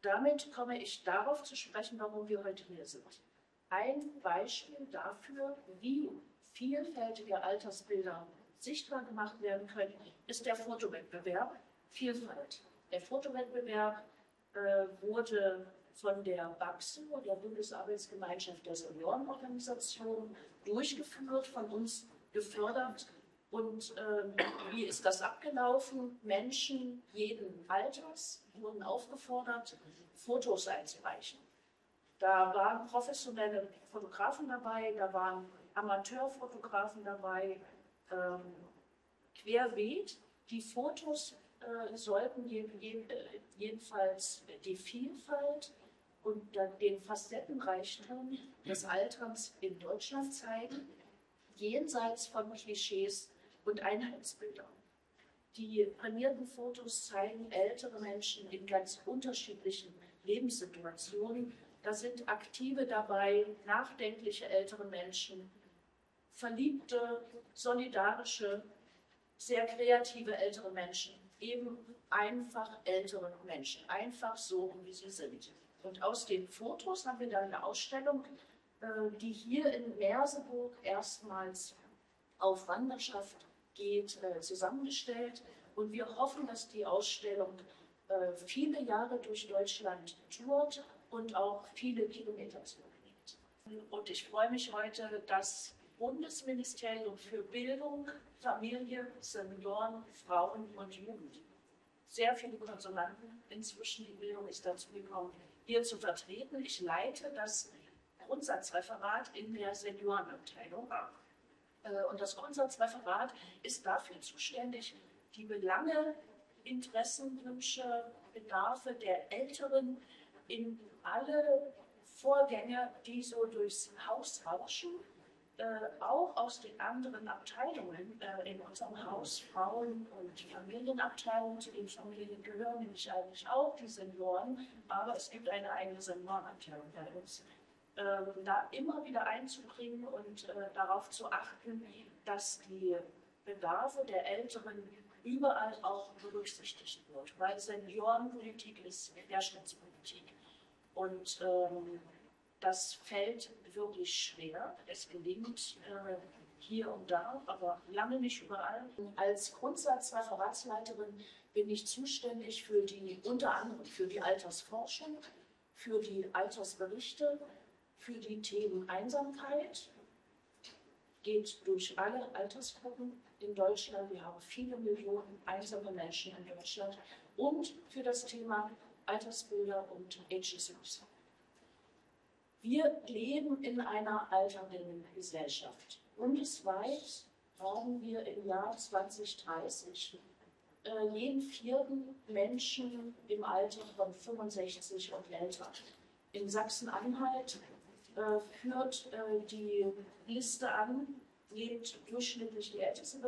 damit komme ich darauf zu sprechen, warum wir heute hier sind. Ein Beispiel dafür, wie vielfältige Altersbilder sichtbar gemacht werden können, ist der Fotowettbewerb Vielfalt. Der Fotowettbewerb wurde von der BAXO, der Bundesarbeitsgemeinschaft der Seniorenorganisation, durchgeführt, von uns gefördert. Und wie ist das abgelaufen? Menschen jeden Alters wurden aufgefordert, Fotos einzureichen. Da waren professionelle Fotografen dabei, da waren Amateurfotografen dabei, querbeet. Die Fotos sollten jedenfalls die Vielfalt und den Facettenreichtum des Alterns in Deutschland zeigen, jenseits von Klischees und Einheitsbildern. Die prämierten Fotos zeigen ältere Menschen in ganz unterschiedlichen Lebenssituationen. Da sind Aktive dabei, nachdenkliche ältere Menschen, verliebte, solidarische, sehr kreative ältere Menschen, eben einfach ältere Menschen, einfach so, wie sie sind. Und aus den Fotos haben wir dann eine Ausstellung, die hier in Merseburg erstmals auf Wanderschaft geht, zusammengestellt. Und wir hoffen, dass die Ausstellung viele Jahre durch Deutschland tourt und auch viele Kilometer zurücklegt. Und ich freue mich heute, das Bundesministerium für Bildung, Familie, Senioren, Frauen und Jugend, sehr viele Konsonanten, inzwischen die Bildung ist dazu gekommen, hier zu vertreten. Ich leite das Grundsatzreferat in der Seniorenabteilung. Und das Grundsatzreferat ist dafür zuständig, die Belange, Interessen, Wünsche, Bedarfe der Älteren in alle Vorgänge, die so durchs Haus rauschen, auch aus den anderen Abteilungen in unserem Haus, Frauen- und Familienabteilung, zu den Familien gehören nämlich eigentlich auch die Senioren, aber es gibt eine eigene Seniorenabteilung bei uns. Da immer wieder einzubringen und darauf zu achten, dass die Bedarfe der Älteren überall auch berücksichtigt wird, weil Seniorenpolitik ist Herrschaftspolitik. Und das fällt wirklich schwer. Es gelingt hier und da, aber lange nicht überall. Als Grundsatzreferatsleiterin bin ich zuständig für unter anderem für die Altersforschung, für die Altersberichte, für die Themen Einsamkeit, geht durch alle Altersgruppen in Deutschland. Wir haben viele Millionen einsame Menschen in Deutschland und für das Thema Altersbilder und Ageismus. Wir leben in einer alternden Gesellschaft. Bundesweit haben wir im Jahr 2030 jeden vierten Menschen im Alter von 65 und älter. In Sachsen-Anhalt führt die Liste an, geht durchschnittlich die älteste